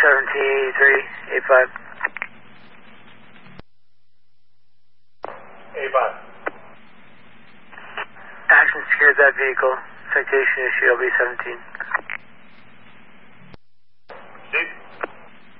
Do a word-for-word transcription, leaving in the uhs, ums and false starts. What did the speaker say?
seventeen eighty-three, eighty-five. eighty-five. Action secured that vehicle. Citation issue L B seventeen.